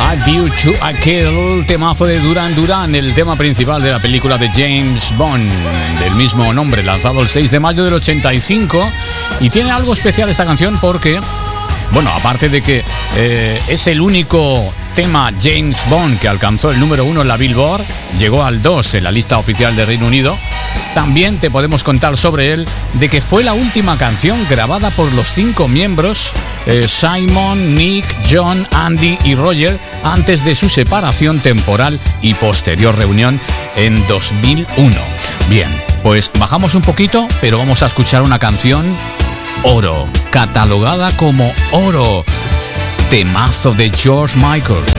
Due to a Kill, temazo de Duran Duran, el tema principal de la película de James Bond, del mismo nombre, lanzado el 6 de mayo del 85. Y tiene algo especial esta canción porque, bueno, aparte de que es el único tema James Bond que alcanzó el número 1 en la Billboard, llegó al 2 en la lista oficial de Reino Unido, también te podemos contar sobre él de que fue la última canción grabada por los 5 miembros, Simon, Nick, John, Andy y Roger, antes de su separación temporal y posterior reunión en 2001. Bien, pues bajamos un poquito, pero vamos a escuchar una canción oro, catalogada como oro, temazo de George Michael.